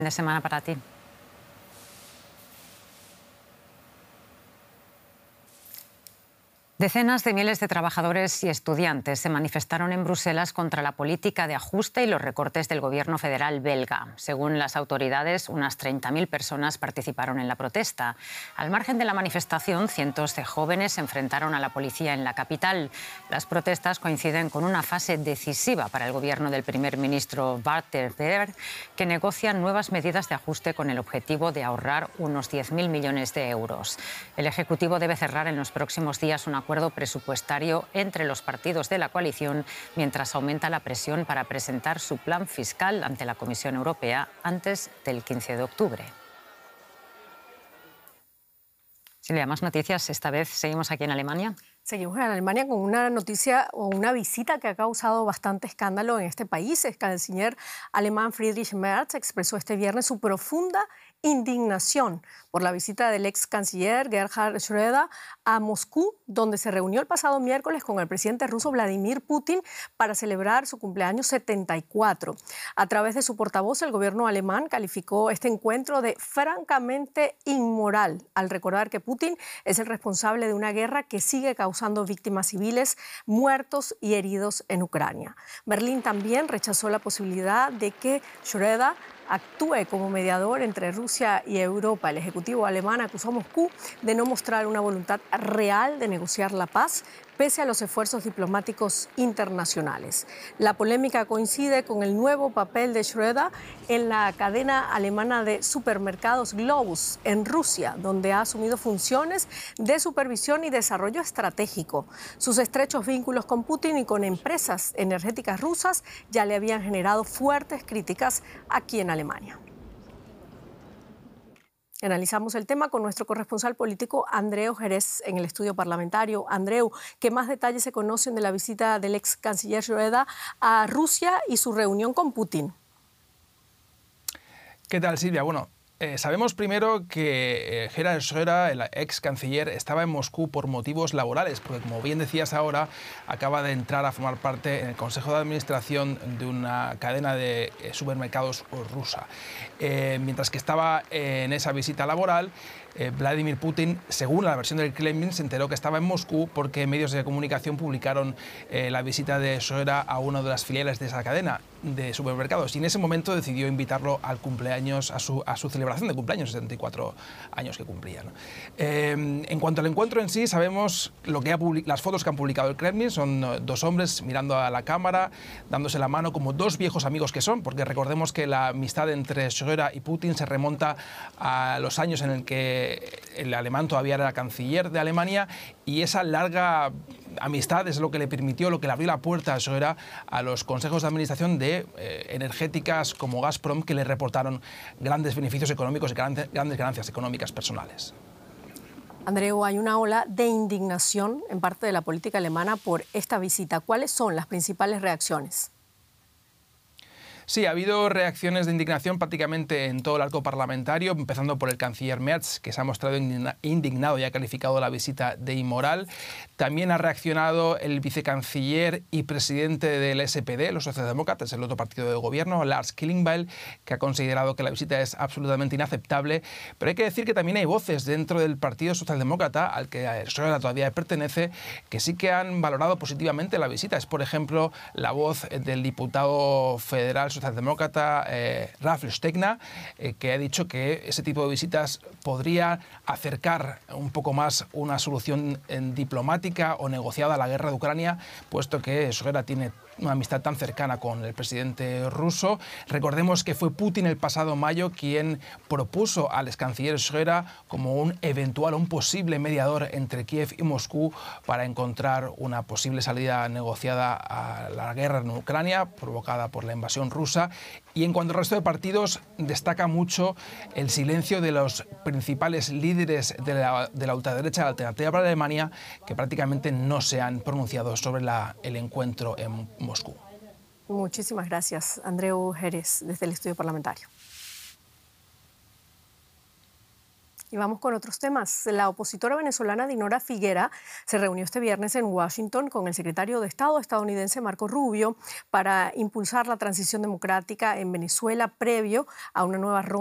de semana para ti. Decenas de miles de trabajadores y estudiantes se manifestaron en Bruselas contra la política de ajuste y los recortes del gobierno federal belga. Según las autoridades, unas 30.000 personas participaron en la protesta. Al margen de la manifestación, cientos de jóvenes se enfrentaron a la policía en la capital. Las protestas coinciden con una fase decisiva para el gobierno del primer ministro Bart De Wever, que negocia nuevas medidas de ajuste con el objetivo de ahorrar unos 10.000 millones de euros. El Ejecutivo debe cerrar en los próximos días un acuerdo presupuestario entre los partidos de la coalición, mientras aumenta la presión para presentar su plan fiscal ante la Comisión Europea antes del 15 de octubre. Silvia, más noticias. Esta vez seguimos aquí en Alemania. Seguimos en Alemania con una noticia o una visita que ha causado bastante escándalo en este país. El canciller alemán Friedrich Merz expresó este viernes su profunda indignación por la visita del ex canciller Gerhard Schröder a Moscú, donde se reunió el pasado miércoles con el presidente ruso Vladimir Putin para celebrar su cumpleaños 74. A través de su portavoz, el gobierno alemán calificó este encuentro de francamente inmoral, al recordar que Putin es el responsable de una guerra que sigue causando víctimas civiles, muertos y heridos en Ucrania. Berlín también rechazó la posibilidad de que Schröder actúe como mediador entre Rusia y Europa. El ejecutivo alemán acusó a Moscú de no mostrar una voluntad real de negociar la paz, pese a los esfuerzos diplomáticos internacionales. La polémica coincide con el nuevo papel de Schröder en la cadena alemana de supermercados Globus en Rusia, donde ha asumido funciones de supervisión y desarrollo estratégico. Sus estrechos vínculos con Putin y con empresas energéticas rusas ya le habían generado fuertes críticas aquí en Alemania. Analizamos el tema con nuestro corresponsal político Andreu Jerez en el estudio parlamentario. Andreu, ¿qué más detalles se conocen de la visita del ex canciller Schröder a Rusia y su reunión con Putin? ¿Qué tal, Silvia? Bueno, sabemos primero que Gerhard Schröder, el ex canciller, estaba en Moscú por motivos laborales, porque como bien decías ahora, acaba de entrar a formar parte en el Consejo de Administración de una cadena de supermercados rusa. Mientras que estaba en esa visita laboral, Vladimir Putin, según la versión del Kremlin, se enteró que estaba en Moscú porque medios de comunicación publicaron la visita de Schröder a una de las filiales de esa cadena de supermercados, y en ese momento decidió invitarlo al cumpleaños, a su celebración de cumpleaños, 74 años que cumplía, ¿no? En cuanto al encuentro en sí, sabemos las fotos que han publicado el Kremlin son dos hombres mirando a la cámara, dándose la mano como dos viejos amigos que son, porque recordemos que la amistad entre Schröder y Putin se remonta a los años en el que el alemán todavía era canciller de Alemania, y esa larga amistad es lo que le permitió, lo que le abrió la puerta a Schröder a los consejos de administración de energéticas como Gazprom, que le reportaron grandes beneficios económicos y grandes ganancias económicas personales. Andreu, hay una ola de indignación en parte de la política alemana por esta visita. ¿Cuáles son las principales reacciones? Sí, ha habido reacciones de indignación prácticamente en todo el arco parlamentario, empezando por el canciller Merz, que se ha mostrado indignado y ha calificado la visita de inmoral. También ha reaccionado el vicecanciller y presidente del SPD, los socialdemócratas, el otro partido de gobierno, Lars Klingbeil, que ha considerado que la visita es absolutamente inaceptable. Pero hay que decir que también hay voces dentro del partido socialdemócrata, al que Schröder todavía pertenece, que sí que han valorado positivamente la visita. Es, por ejemplo, la voz del diputado federal socialdemócrata Ralf Stegner, que ha dicho que ese tipo de visitas podría acercar un poco más una solución diplomática o negociada a la guerra de Ucrania, puesto que Schröder tiene una amistad tan cercana con el presidente ruso. Recordemos que fue Putin el pasado mayo quien propuso al ex canciller Schröder como un posible mediador entre Kiev y Moscú para encontrar una posible salida negociada a la guerra en Ucrania provocada por la invasión rusa. Y en cuanto al resto de partidos, destaca mucho el silencio de los principales líderes de la ultraderecha, la Alternativa para Alemania, que prácticamente no se han pronunciado sobre el encuentro en Moscú. Muchísimas gracias, Andreu Jerez, desde el estudio parlamentario. Y vamos con otros temas. La opositora venezolana Dinora Figuera se reunió este viernes en Washington con el secretario de Estado estadounidense Marco Rubio para impulsar la transición democrática en Venezuela previo a una nueva ronda